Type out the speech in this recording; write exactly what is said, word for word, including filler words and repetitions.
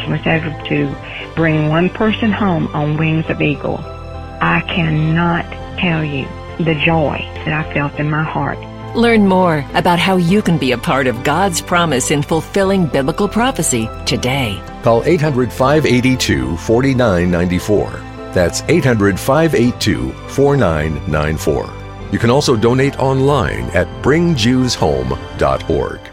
was able to bring one person home on Wings of Eagle. I cannot tell you the joy that I felt in my heart. Learn more about how you can be a part of God's promise in fulfilling biblical prophecy today. Call eight hundred, five eight two, four nine nine four. That's eight hundred, five eight two, four nine nine four. You can also donate online at bring jews home dot org.